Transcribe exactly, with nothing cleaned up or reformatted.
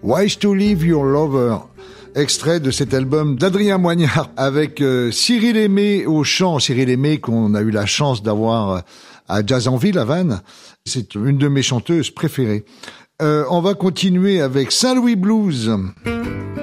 Wise to Leave Your Lover, extrait de cet album d'Adrien Moignard avec euh, Cyril Aimé au chant. Cyril Aimé qu'on a eu la chance d'avoir à Jazzanville, à Vannes. C'est une de mes chanteuses préférées. Euh, on va continuer avec Saint-Louis Blues.